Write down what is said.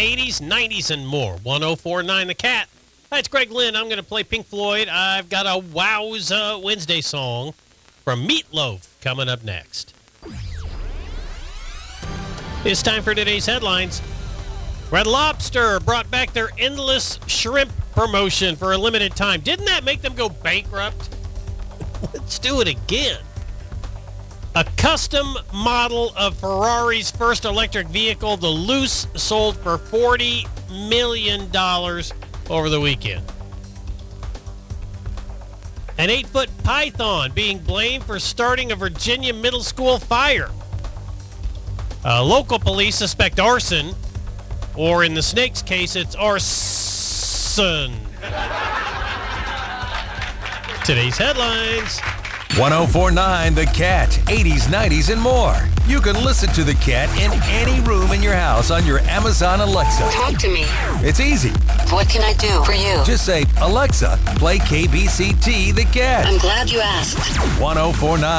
80s, 90s, and more. 104.9 The Cat. Hi, it's Greg Lynn. I'm going to play Pink Floyd. I've got a Wowza Wednesday song from Meatloaf coming up next. It's time for today's headlines. Red Lobster brought back their endless shrimp promotion for a limited time. Didn't that make them go bankrupt? Let's do it again. A custom model of Ferrari's first electric vehicle, the Luce, sold for $40 million over the weekend. An 8-foot python being blamed for starting a Virginia middle school fire. Local police suspect arson, or in the snake's case, it's arson. Today's headlines. 104.9 The Cat, 80s, 90s, and more. You can listen to The Cat in any room in your house on your Amazon Alexa. Talk to me. It's easy. What can I do for you? Just say, Alexa, play KBCT The Cat. I'm glad you asked. 104.9